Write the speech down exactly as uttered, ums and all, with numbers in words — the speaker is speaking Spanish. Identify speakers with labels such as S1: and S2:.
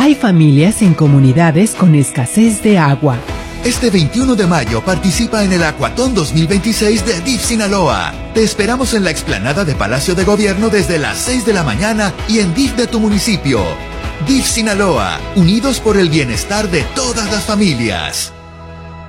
S1: Hay familias en comunidades con escasez de agua.
S2: Este veintiuno de mayo participa en el Acuatón dos mil veintiséis de D I F Sinaloa. Te esperamos en la explanada de Palacio de Gobierno desde las seis de la mañana y en D I F de tu municipio. D I F Sinaloa, unidos por el bienestar de todas las familias.